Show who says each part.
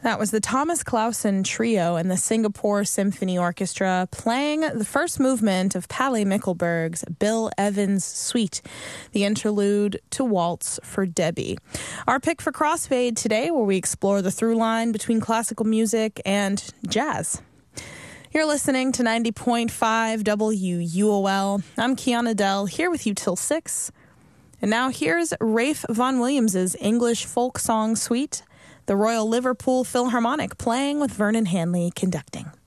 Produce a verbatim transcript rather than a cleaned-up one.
Speaker 1: That was the Thomas Clausen Trio and the Singapore Symphony Orchestra playing the first movement of Palle Mikkelberg's Bill Evans Suite, the interlude to Waltz for Debbie. Our pick for Crossfade today, where we explore the through line between classical music and jazz. You're listening to ninety point five W U O L. I'm Kiana Dell, here with you till six. And now here's Rafe Vaughan Williams's English Folk Song Suite, the Royal Liverpool Philharmonic playing with Vernon Hanley conducting.